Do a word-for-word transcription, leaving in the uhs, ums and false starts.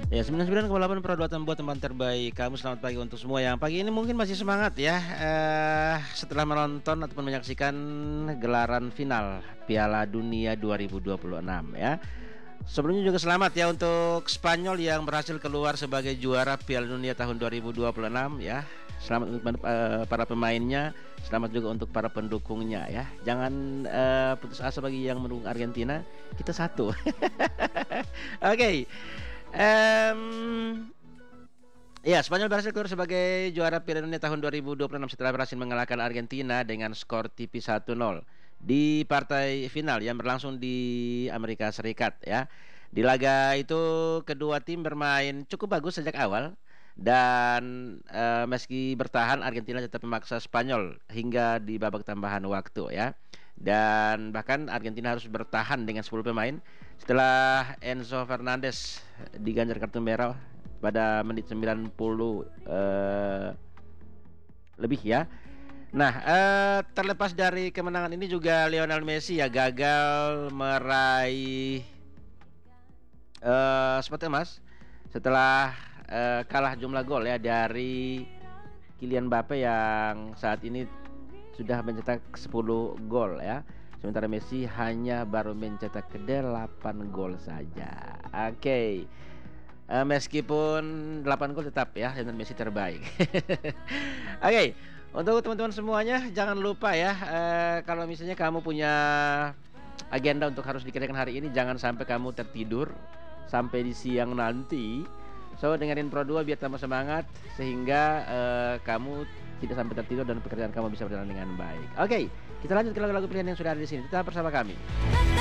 Ya, sembilan puluh sembilan koma delapan Pradwatan buat teman terbaik kamu. Selamat pagi untuk semua yang pagi ini mungkin masih semangat ya, eee, setelah menonton ataupun menyaksikan gelaran final Piala Dunia dua ribu dua puluh enam ya. Sebelumnya juga selamat ya untuk Spanyol yang berhasil keluar sebagai juara Piala Dunia tahun dua ribu dua puluh enam ya. Selamat untuk eee, para pemainnya, selamat juga untuk para pendukungnya ya. Jangan, eee, putus asa bagi yang mendukung Argentina, kita satu. Oke, mmm ya, Spanyol berhasil keluar sebagai juara Piala Dunia tahun dua ribu dua puluh enam setelah berhasil mengalahkan Argentina dengan skor tipis satu nol di partai final yang berlangsung di Amerika Serikat ya. Di laga itu kedua tim bermain cukup bagus sejak awal dan eh, meski bertahan Argentina tetap memaksa Spanyol hingga di babak tambahan waktu ya. Dan bahkan Argentina harus bertahan dengan sepuluh pemain setelah Enzo Fernandez diganjar kartu merah pada menit sembilan puluh eh, lebih ya. Nah, eh, terlepas dari kemenangan ini juga Lionel Messi ya gagal meraih eh, sepatu emas setelah eh, kalah jumlah gol ya dari Kylian Mbappe yang saat ini sudah mencetak sepuluh gol ya. Sementara Messi hanya baru mencetak delapan gol saja. Oke. Okay. Uh, meskipun delapan gol tetap ya Lionel Messi terbaik. Oke, okay, untuk teman-teman semuanya jangan lupa ya uh, kalau misalnya kamu punya agenda untuk harus dikerjakan hari ini, jangan sampai kamu tertidur sampai di siang nanti. So dengerin Pro dua biar tambah semangat sehingga uh, kamu tidak sampai tertidur dan pekerjaan kamu bisa berjalan dengan baik. Oke, okay, kita lanjut ke lagu-lagu pilihan yang sudah ada di sini. Tetap bersama kami.